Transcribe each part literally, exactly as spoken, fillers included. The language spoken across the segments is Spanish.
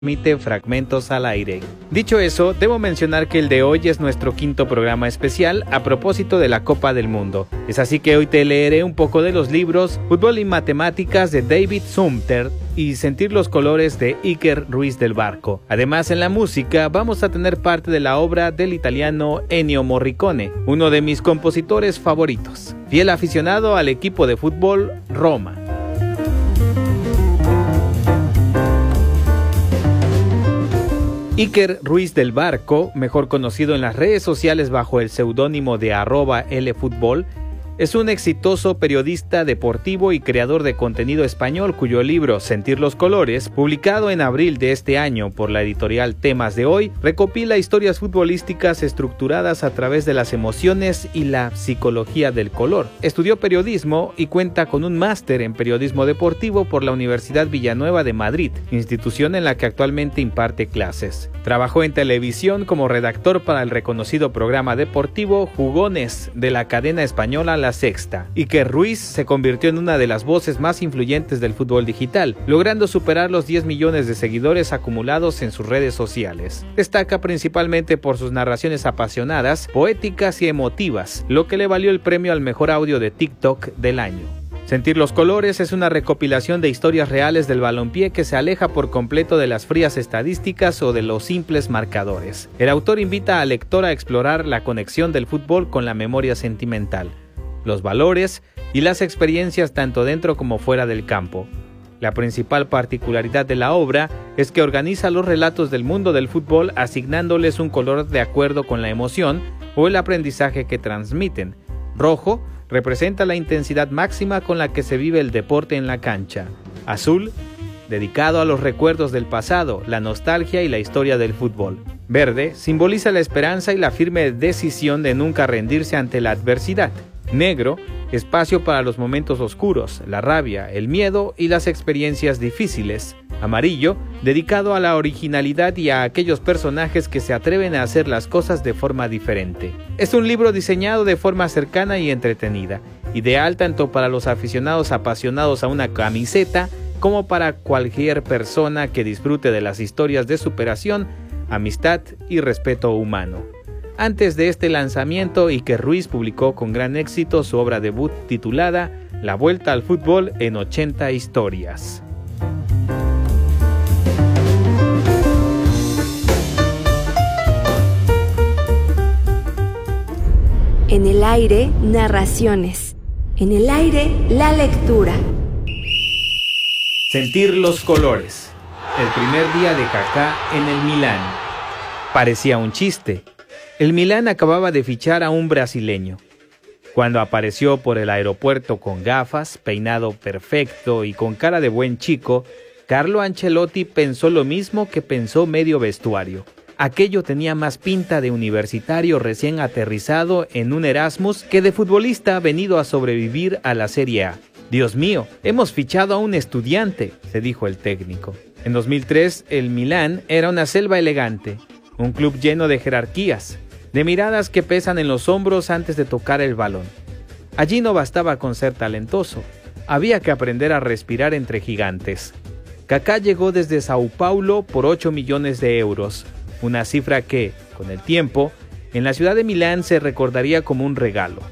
Emite fragmentos al aire. Dicho eso, debo mencionar que el de hoy es nuestro quinto programa especial a propósito de la Copa del Mundo. Es así que hoy te leeré un poco de los libros Fútbol y Matemáticas de David Sumter y Sentir los colores de Iker Ruiz del Barco. Además, en la música vamos a tener parte de la obra del italiano Ennio Morricone, uno de mis compositores favoritos, fiel aficionado al equipo de fútbol Roma. Iker Ruiz del Barco, mejor conocido en las redes sociales bajo el seudónimo de arroba lfutbol, es un exitoso periodista deportivo y creador de contenido español cuyo libro Sentir los colores, publicado en abril de este año por la editorial Temas de Hoy, recopila historias futbolísticas estructuradas a través de las emociones y la psicología del color. Estudió periodismo y cuenta con un máster en periodismo deportivo por la Universidad Villanueva de Madrid, institución en la que actualmente imparte clases. Trabajó en televisión como redactor para el reconocido programa deportivo Jugones de la cadena española La Sexta. Iker Ruiz se convirtió en una de las voces más influyentes del fútbol digital, logrando superar los diez millones de seguidores acumulados en sus redes sociales. Destaca principalmente por sus narraciones apasionadas, poéticas y emotivas, lo que le valió el premio al mejor audio de TikTok del año. Sentir los colores es una recopilación de historias reales del balompié que se aleja por completo de las frías estadísticas o de los simples marcadores. El autor invita al lector a explorar la conexión del fútbol con la memoria sentimental, los valores y las experiencias tanto dentro como fuera del campo. La principal particularidad de la obra es que organiza los relatos del mundo del fútbol asignándoles un color de acuerdo con la emoción o el aprendizaje que transmiten. Rojo representa la intensidad máxima con la que se vive el deporte en la cancha. Azul, dedicado a los recuerdos del pasado, la nostalgia y la historia del fútbol. Verde, simboliza la esperanza y la firme decisión de nunca rendirse ante la adversidad. Negro, espacio para los momentos oscuros, la rabia, el miedo y las experiencias difíciles. Amarillo, dedicado a la originalidad y a aquellos personajes que se atreven a hacer las cosas de forma diferente. Es un libro diseñado de forma cercana y entretenida, ideal tanto para los aficionados apasionados a una camiseta como para cualquier persona que disfrute de las historias de superación, amistad y respeto humano. Antes de este lanzamiento, Iker Ruiz publicó con gran éxito su obra debut titulada La Vuelta al Fútbol en ochenta historias. En el aire, narraciones. En el aire, la lectura. Sentir los colores. El primer día de Kaká en el Milán. Parecía un chiste. El Milán acababa de fichar a un brasileño. Cuando apareció por el aeropuerto con gafas, peinado perfecto y con cara de buen chico, Carlo Ancelotti pensó lo mismo que pensó medio vestuario. Aquello tenía más pinta de universitario recién aterrizado en un Erasmus que de futbolista venido a sobrevivir a la Serie A. Dios mío, hemos fichado a un estudiante, se dijo el técnico. En dos mil tres, el Milán era una selva elegante, un club lleno de jerarquías, de miradas que pesan en los hombros antes de tocar el balón. Allí no bastaba con ser talentoso, había que aprender a respirar entre gigantes. Kaká llegó desde Sao Paulo por ocho millones de euros, una cifra que, con el tiempo, en la ciudad de Milán se recordaría como un regalo.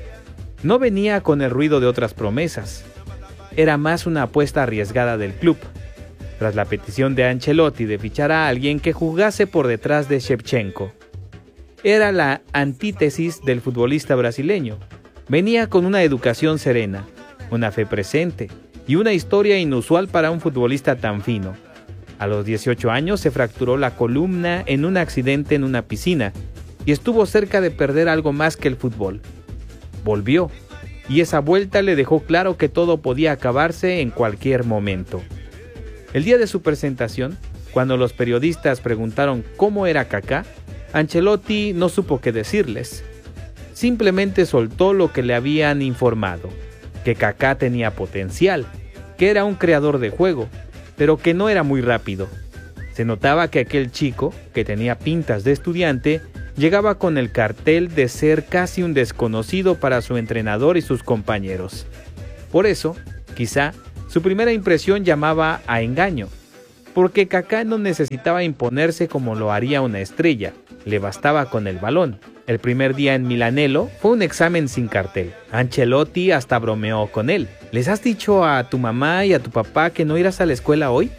No venía con el ruido de otras promesas, era más una apuesta arriesgada del club, tras la petición de Ancelotti de fichar a alguien que jugase por detrás de Shevchenko. Era la antítesis del futbolista brasileño. Venía con una educación serena, una fe presente y una historia inusual para un futbolista tan fino. A los dieciocho años se fracturó la columna en un accidente en una piscina y estuvo cerca de perder algo más que el fútbol. Volvió, y esa vuelta le dejó claro que todo podía acabarse en cualquier momento. El día de su presentación, cuando los periodistas preguntaron cómo era Kaká, Ancelotti no supo qué decirles. Simplemente soltó lo que le habían informado, que Kaká tenía potencial, que era un creador de juego, pero que no era muy rápido. Se notaba que aquel chico, que tenía pintas de estudiante, llegaba con el cartel de ser casi un desconocido para su entrenador y sus compañeros. Por eso, quizá, su primera impresión llamaba a engaño. porque Kaká no necesitaba imponerse como lo haría una estrella, le bastaba con el balón. El primer día en Milanello fue un examen sin cartel. Ancelotti hasta bromeó con él. ¿Les has dicho a tu mamá y a tu papá que no irás a la escuela hoy?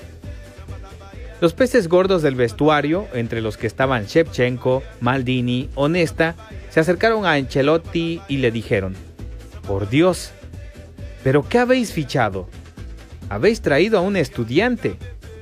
Los peces gordos del vestuario, entre los que estaban Shevchenko, Maldini, Onesta, se acercaron a Ancelotti y le dijeron: «Por Dios, ¿pero qué habéis fichado? Habéis traído a un estudiante».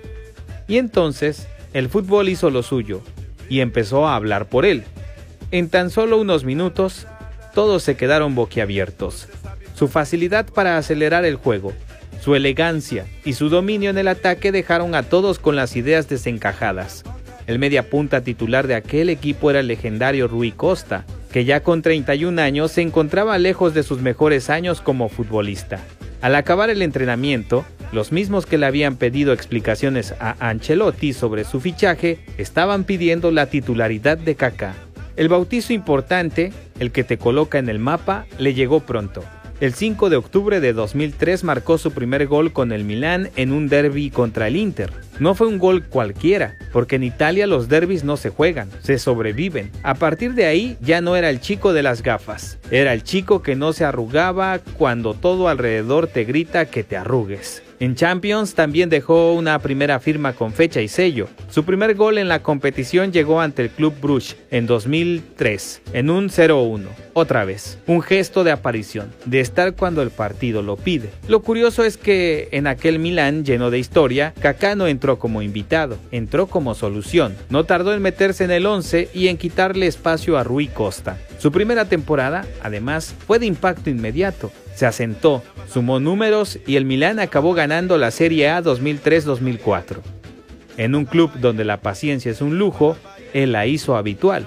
Y entonces el fútbol hizo lo suyo y empezó a hablar por él. En tan solo unos minutos, todos se quedaron boquiabiertos. Su facilidad para acelerar el juego, su elegancia y su dominio en el ataque dejaron a todos con las ideas desencajadas. El mediapunta titular de aquel equipo era el legendario Rui Costa, que ya con treinta y un años se encontraba lejos de sus mejores años como futbolista. Al acabar el entrenamiento, los mismos que le habían pedido explicaciones a Ancelotti sobre su fichaje estaban pidiendo la titularidad de Kaká. El bautizo importante, el que te coloca en el mapa, le llegó pronto. El cinco de octubre de dos mil tres marcó su primer gol con el Milán en un derbi contra el Inter. No fue un gol cualquiera, porque en Italia los derbis no se juegan, se sobreviven. A partir de ahí ya no era el chico de las gafas, era el chico que no se arrugaba cuando todo alrededor te grita que te arrugues. En Champions también dejó una primera firma con fecha y sello. Su primer gol en la competición llegó ante el Club Brugge en dos mil tres, en un cero uno. Otra vez, un gesto de aparición, de estar cuando el partido lo pide. Lo curioso es que en aquel Milán lleno de historia, Kaká no entró como invitado, entró como solución. No tardó en meterse en el once y en quitarle espacio a Rui Costa. Su primera temporada, además, fue de impacto inmediato. Se asentó, sumó números y el Milán acabó ganando la Serie A dos mil tres dos mil cuatro. En un club donde la paciencia es un lujo, él la hizo habitual.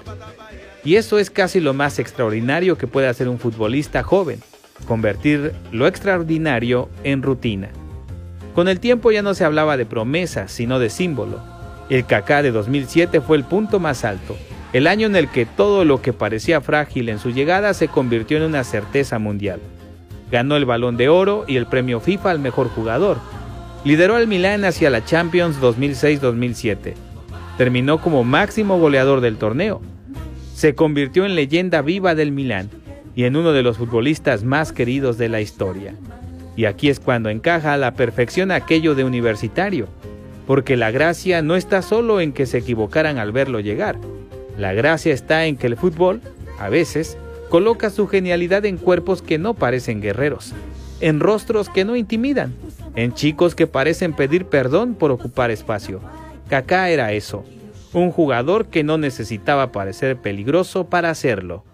Y eso es casi lo más extraordinario que puede hacer un futbolista joven, convertir lo extraordinario en rutina. Con el tiempo ya no se hablaba de promesa, sino de símbolo. El Kaká de dos mil siete fue el punto más alto, el año en el que todo lo que parecía frágil en su llegada se convirtió en una certeza mundial. Ganó el Balón de Oro y el premio FIFA al mejor jugador. Lideró al Milán hacia la Champions dos mil seis dos mil siete. Terminó como máximo goleador del torneo. Se convirtió en leyenda viva del Milán y en uno de los futbolistas más queridos de la historia. Y aquí es cuando encaja a la perfección aquello de universitario, porque la gracia no está solo en que se equivocaran al verlo llegar. La gracia está en que el fútbol, a veces, coloca su genialidad en cuerpos que no parecen guerreros, en rostros que no intimidan, en chicos que parecen pedir perdón por ocupar espacio. Kaká era eso, un jugador que no necesitaba parecer peligroso para hacerlo.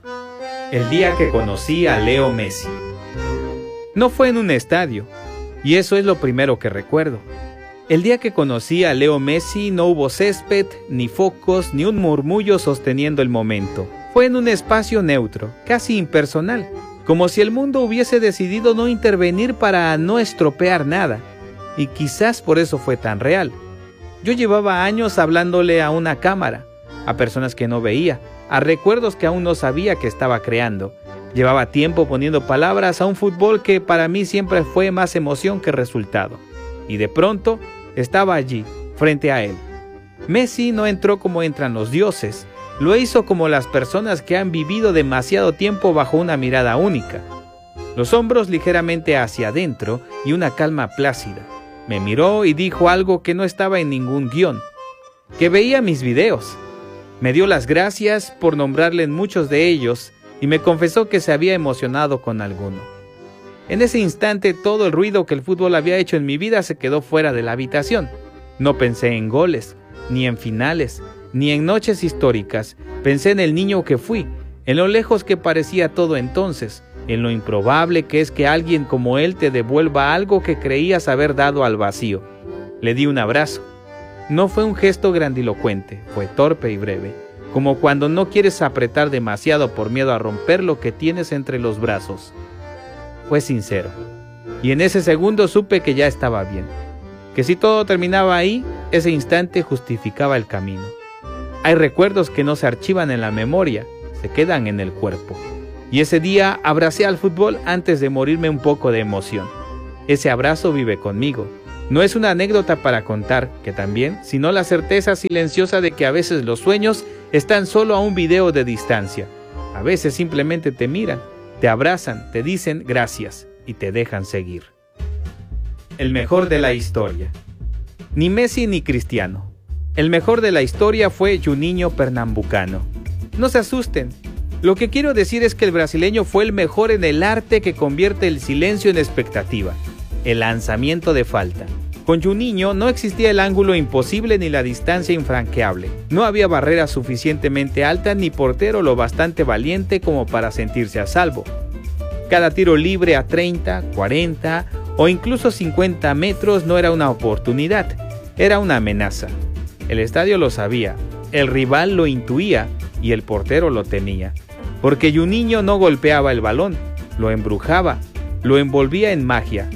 El día que conocí a Leo Messi. No fue en un estadio, y eso es lo primero que recuerdo. El día que conocí a Leo Messi no hubo césped, ni focos, ni un murmullo sosteniendo el momento. Fue en un espacio neutro, casi impersonal, como si el mundo hubiese decidido no intervenir para no estropear nada, y quizás por eso fue tan real. Yo llevaba años hablándole a una cámara, a personas que no veía, a recuerdos que aún no sabía que estaba creando. Llevaba tiempo poniendo palabras a un fútbol que para mí siempre fue más emoción que resultado. Y de pronto estaba allí, frente a él. Messi no entró como entran los dioses, lo hizo como las personas que han vivido demasiado tiempo bajo una mirada única. Los hombros ligeramente hacia adentro y una calma plácida. Me miró y dijo algo que no estaba en ningún guión, que veía mis videos. Me dio las gracias por nombrarle en muchos de ellos y me confesó que se había emocionado con alguno. En ese instante todo el ruido que el fútbol había hecho en mi vida se quedó fuera de la habitación. No pensé en goles, ni en finales, ni en noches históricas. Pensé en el niño que fui, en lo lejos que parecía todo entonces, en lo improbable que es que alguien como él te devuelva algo que creías haber dado al vacío. Le di un abrazo. No fue un gesto grandilocuente, fue torpe y breve, como cuando no quieres apretar demasiado por miedo a romper lo que tienes entre los brazos. Fue sincero, y en ese segundo supe que ya estaba bien, que si todo terminaba ahí, ese instante justificaba el camino. Hay recuerdos que no se archivan en la memoria, se quedan en el cuerpo. Y ese día abracé al fútbol antes de morirme un poco de emoción. Ese abrazo vive conmigo, No es una anécdota para contar, que también, sino la certeza silenciosa de que a veces los sueños están solo a un video de distancia. A veces simplemente te miran, te abrazan, te dicen gracias y te dejan seguir. El mejor de la historia. Ni Messi ni Cristiano. El mejor de la historia fue Juninho Pernambucano. No se asusten. Lo que quiero decir es que el brasileño fue el mejor en el arte que convierte el silencio en expectativa. El lanzamiento de falta. Con Juninho no existía el ángulo imposible ni la distancia infranqueable. No había barrera suficientemente alta ni portero lo bastante valiente como para sentirse a salvo. Cada tiro libre a treinta, cuarenta o incluso cincuenta metros no era una oportunidad, era una amenaza. El estadio lo sabía, el rival lo intuía y el portero lo temía. Porque Juninho no golpeaba el balón, lo embrujaba, lo envolvía en magia.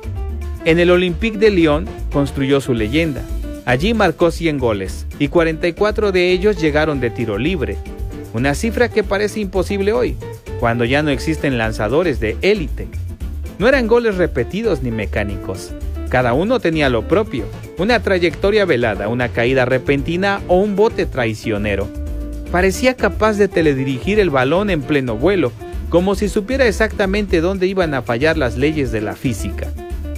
En el Olympique de Lyon construyó su leyenda. Allí marcó cien goles y cuarenta y cuatro de ellos llegaron de tiro libre. Una cifra que parece imposible hoy, cuando ya no existen lanzadores de élite. No eran goles repetidos ni mecánicos. Cada uno tenía lo propio, una trayectoria velada, una caída repentina o un bote traicionero. Parecía capaz de teledirigir el balón en pleno vuelo, como si supiera exactamente dónde iban a fallar las leyes de la física.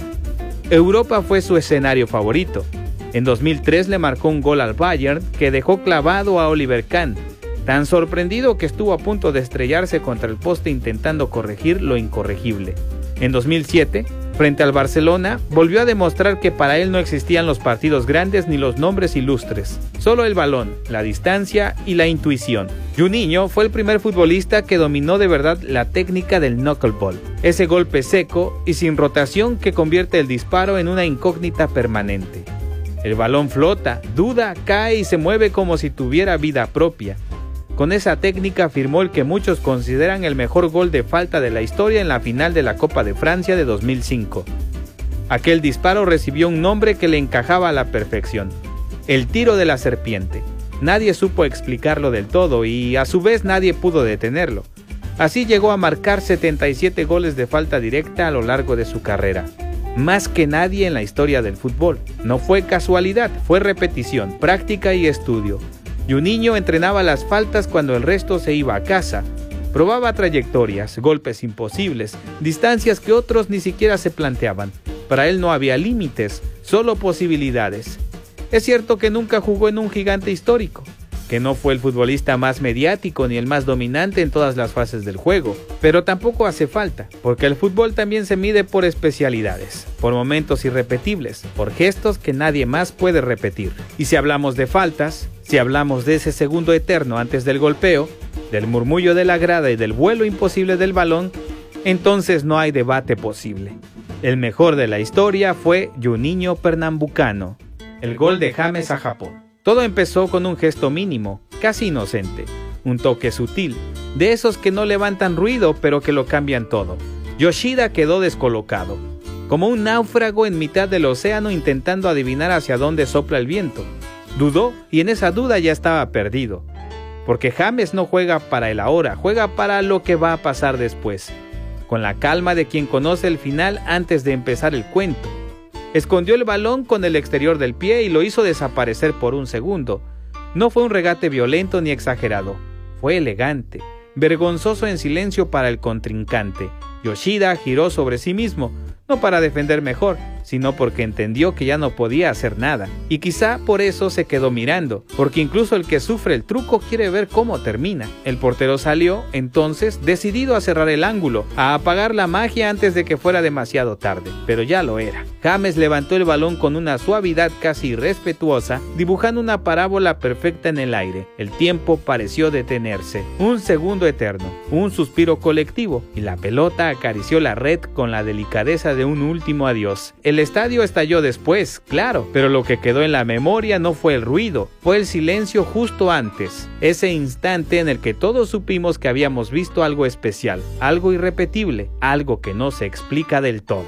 Europa fue su escenario favorito. En dos mil tres le marcó un gol al Bayern que dejó clavado a Oliver Kahn, tan sorprendido que estuvo a punto de estrellarse contra el poste intentando corregir lo incorregible. En dos mil siete, frente al Barcelona, volvió a demostrar que para él no existían los partidos grandes ni los nombres ilustres, solo el balón, la distancia y la intuición. Juninho fue el primer futbolista que dominó de verdad la técnica del knuckleball, ese golpe seco y sin rotación que convierte el disparo en una incógnita permanente. El balón flota, duda, cae y se mueve como si tuviera vida propia. Con esa técnica firmó el que muchos consideran el mejor gol de falta de la historia en la final de la Copa de Francia de dos mil cinco. Aquel disparo recibió un nombre que le encajaba a la perfección: el tiro de la serpiente. Nadie supo explicarlo del todo y a su vez nadie pudo detenerlo. Así llegó a marcar setenta y siete goles de falta directa a lo largo de su carrera. Más que nadie en la historia del fútbol. No fue casualidad, fue repetición, práctica y estudio. Juninho entrenaba las faltas cuando el resto se iba a casa. Probaba trayectorias, golpes imposibles, distancias que otros ni siquiera se planteaban. Para él no había límites, solo posibilidades. Es cierto que nunca jugó en un gigante histórico, que no fue el futbolista más mediático ni el más dominante en todas las fases del juego, pero tampoco hace falta, porque el fútbol también se mide por especialidades, por momentos irrepetibles, por gestos que nadie más puede repetir. Y si hablamos de faltas, si hablamos de ese segundo eterno antes del golpeo, del murmullo de la grada y del vuelo imposible del balón, entonces no hay debate posible. El mejor de la historia fue Juninho Pernambucano, el gol de James a Japón. Todo empezó con un gesto mínimo, casi inocente, un toque sutil, de esos que no levantan ruido pero que lo cambian todo. Yoshida quedó descolocado, como un náufrago en mitad del océano intentando adivinar hacia dónde sopla el viento. Dudó y en esa duda ya estaba perdido, porque James no juega para el ahora, juega para lo que va a pasar después, con la calma de quien conoce el final antes de empezar el cuento. Escondió el balón con el exterior del pie y lo hizo desaparecer por un segundo. No fue un regate violento ni exagerado, fue elegante, vergonzoso en silencio para el contrincante. Yoshida giró sobre sí mismo, no para defender mejor, sino porque entendió que ya no podía hacer nada. Y quizá por eso se quedó mirando, porque incluso el que sufre el truco quiere ver cómo termina. El portero salió, entonces, decidido a cerrar el ángulo, a apagar la magia antes de que fuera demasiado tarde, pero ya lo era. James levantó el balón con una suavidad casi irrespetuosa, dibujando una parábola perfecta en el aire. El tiempo pareció detenerse, un segundo eterno, un suspiro colectivo, y la pelota acarició la red con la delicadeza de un último adiós. El estadio estalló después, claro, pero lo que quedó en la memoria no fue el ruido, fue el silencio justo antes, ese instante en el que todos supimos que habíamos visto algo especial, algo irrepetible, algo que no se explica del todo.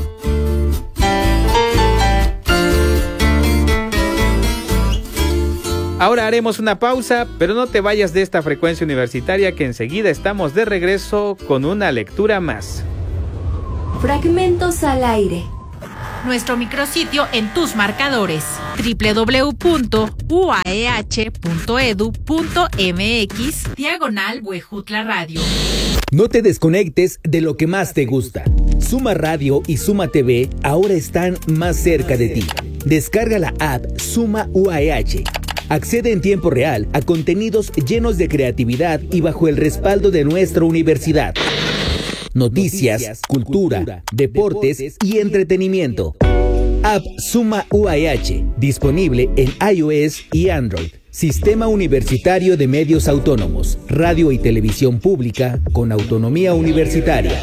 Ahora haremos una pausa, pero no te vayas de esta frecuencia universitaria que enseguida estamos de regreso con una lectura más. Fragmentos al aire. nuestro micrositio en tus marcadores, doble u doble u doble u punto u a e h punto e d u punto m x diagonal Huejutla Radio. No te desconectes de lo que más te gusta. Suma Radio y Suma T V ahora están más cerca de ti. Descarga la app Suma U A E H. Accede en tiempo real a contenidos llenos de creatividad y bajo el respaldo de nuestra universidad. Noticias, cultura, deportes y entretenimiento. App Suma U A E H, disponible en iOS y Android. Sistema Universitario de Medios Autónomos, radio y televisión pública con autonomía universitaria.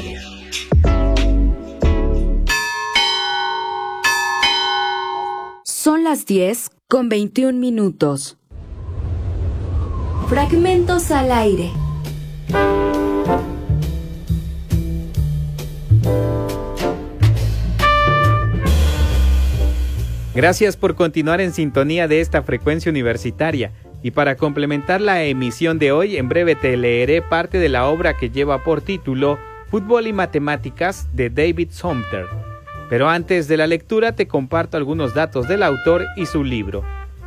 Son las diez con veintiún minutos. Fragmentos al aire. Gracias por continuar en sintonía de esta frecuencia universitaria. Y para complementar la emisión de hoy, en breve te leeré parte de la obra que lleva por título Fútbol y Matemáticas de David Sumter. Pero antes de la lectura te comparto algunos datos del autor y su libro.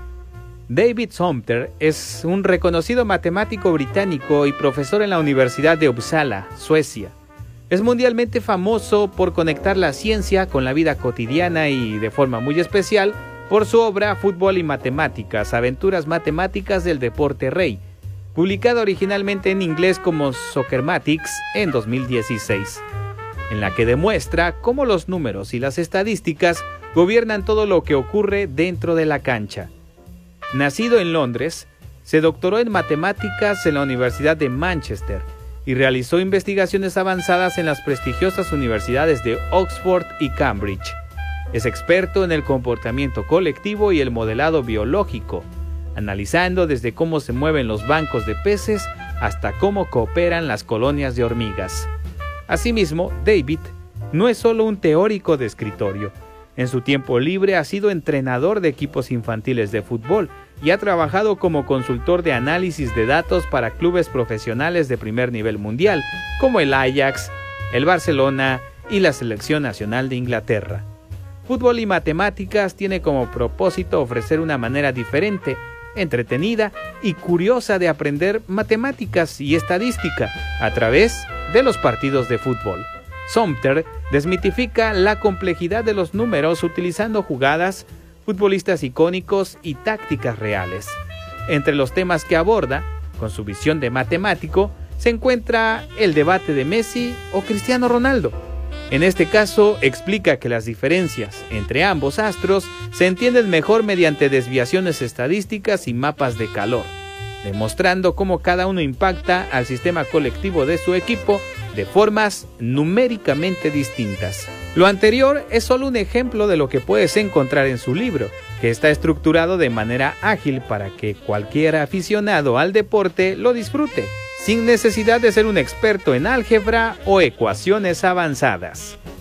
David Sumter es un reconocido matemático británico y profesor en la Universidad de Uppsala, Suecia. Es mundialmente famoso por conectar la ciencia con la vida cotidiana y, de forma muy especial, por su obra Fútbol y Matemáticas, Aventuras Matemáticas del Deporte Rey, publicada originalmente en inglés como Soccermatics en dos mil dieciséis, en la que demuestra cómo los números y las estadísticas gobiernan todo lo que ocurre dentro de la cancha. Nacido en Londres, se doctoró en matemáticas en la Universidad de Manchester y realizó investigaciones avanzadas en las prestigiosas universidades de Oxford y Cambridge. Es experto en el comportamiento colectivo y el modelado biológico, analizando desde cómo se mueven los bancos de peces hasta cómo cooperan las colonias de hormigas. Asimismo, David no es solo un teórico de escritorio. En su tiempo libre ha sido entrenador de equipos infantiles de fútbol y ha trabajado como consultor de análisis de datos para clubes profesionales de primer nivel mundial, como el Ajax, el Barcelona y la Selección Nacional de Inglaterra. Fútbol y Matemáticas tiene como propósito ofrecer una manera diferente, entretenida y curiosa de aprender matemáticas y estadística a través de los partidos de fútbol. Sumter desmitifica la complejidad de los números utilizando jugadas, futbolistas icónicos y tácticas reales. Entre los temas que aborda, con su visión de matemático, se encuentra el debate de Messi o Cristiano Ronaldo. En este caso, explica que las diferencias entre ambos astros se entienden mejor mediante desviaciones estadísticas y mapas de calor, demostrando cómo cada uno impacta al sistema colectivo de su equipo de formas numéricamente distintas. Lo anterior es solo un ejemplo de lo que puedes encontrar en su libro, que está estructurado de manera ágil para que cualquier aficionado al deporte lo disfrute, sin necesidad de ser un experto en álgebra o ecuaciones avanzadas.